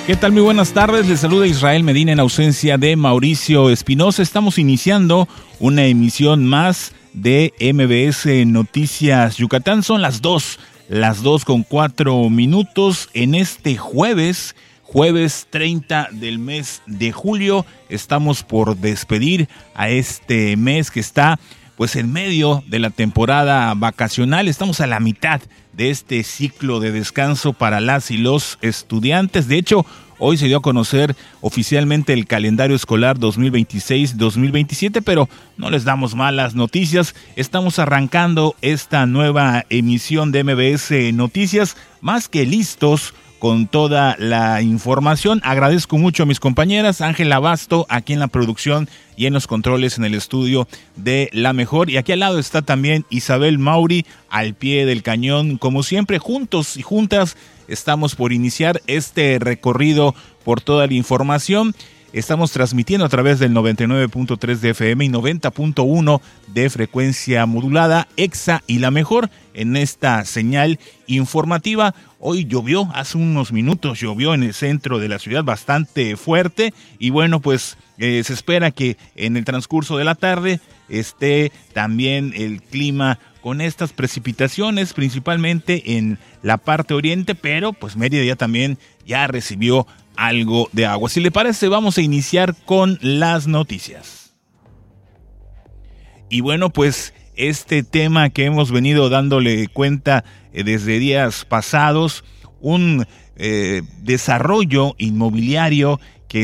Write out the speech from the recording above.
¿Qué tal? Muy buenas tardes, les saluda Israel Medina en ausencia de Mauricio Espinosa. Estamos iniciando una emisión más de MBS Noticias Yucatán. Son las 2:04 en este jueves 30 del mes de julio. Estamos por despedir a este mes que está pues en medio de la temporada vacacional. Estamos a la mitad de este ciclo de descanso para las y los estudiantes. De hecho, hoy se dio a conocer oficialmente el calendario escolar 2026-2027, pero no les damos malas noticias. Estamos arrancando esta nueva emisión de MBS Noticias, más que listos con toda la información. Agradezco mucho a mis compañeras, Ángela Basto, aquí en la producción y en los controles en el estudio de La Mejor. Y aquí al lado está también Isabel Mauri, al pie del cañón. Como siempre, juntos y juntas, estamos por iniciar este recorrido por toda la información. Estamos transmitiendo a través del 99.3 de FM y 90.1 de frecuencia modulada, EXA y La Mejor en esta señal informativa. Hoy llovió, hace unos minutos llovió en el centro de la ciudad bastante fuerte y bueno, pues se espera que en el transcurso de la tarde esté también el clima con estas precipitaciones, principalmente en la parte oriente, pero pues Mérida ya también ya recibió algo de agua. Si le parece, vamos a iniciar con las noticias. Y bueno, pues este tema que hemos venido dándole cuenta desde días pasados, un desarrollo inmobiliario